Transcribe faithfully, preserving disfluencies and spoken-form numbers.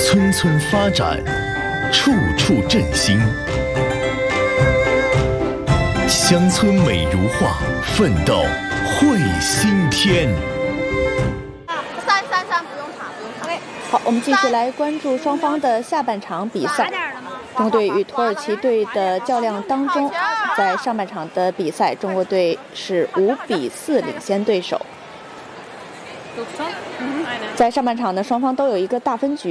村村发展，处处振兴。乡村美如画，奋斗会新天。 三三三，不用查，不用查。 好，我们继续来关注双方的下半场比赛。中国队与土耳其队的较量当中，在上半场的比赛，中国队是五比四领先对手。在上半场呢，双方都有一个大分局。